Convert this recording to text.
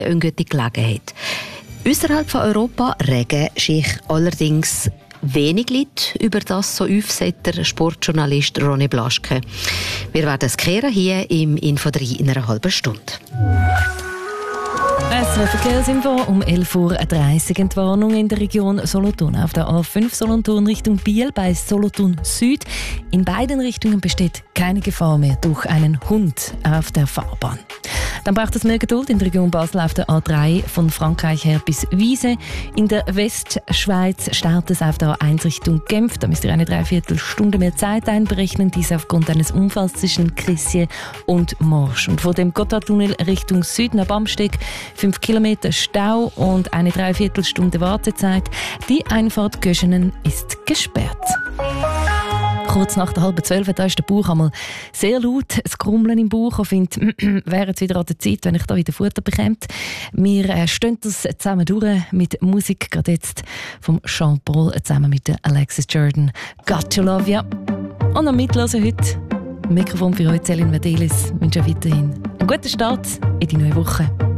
eine gute Gelegenheit. Außerhalb von Europa regen sich allerdings wenig Leute über das, so sagt der Sportjournalist Ronny Blaschke. Wir werden es kehren hier im Info 3 in einer halben Stunde. SRF Verkehrsinfo um 11:30 Uhr. Entwarnung in der Region Solothurn. Auf der A5 Solothurn Richtung Biel bei Solothurn Süd. In beiden Richtungen besteht keine Gefahr mehr durch einen Hund auf der Fahrbahn. Dann braucht es mehr Geduld in der Region Basel auf der A3 von Frankreich her bis Wiese. In der Westschweiz startet es auf der A1 Richtung Genf. Da müsst ihr eine Dreiviertelstunde mehr Zeit einberechnen. Dies aufgrund eines Unfalls zwischen Crissier und Morsch. Und vor dem Gotthardtunnel Richtung Süden ab Amsteg 5 Kilometer Stau und eine Dreiviertelstunde Wartezeit. Die Einfahrt Göschenen ist gesperrt. Kurz nach der 11:30, da ist der Bauch einmal sehr laut, das Grummeln im Bauch. Ich finde, wäre jetzt wieder an der Zeit, wenn ich da wieder Futter bekomme. Wir stehen das zusammen durch mit Musik, gerade jetzt vom Jean-Paul zusammen mit der Alexis Jordan. Got to love ya. Und am Mitlosen heute, Mikrofon für heute, Céline Verdelis. Ich wünsche weiterhin einen guten Start in die neue Woche.